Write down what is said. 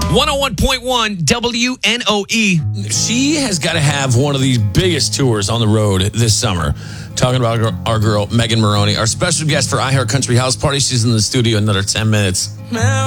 101.1 WNOE. She has got to have one of the biggest tours on the road this summer. Talking about our girl, Megan Moroney, our special guest for iHeart Country House Party. She's in the studio in another 10 minutes.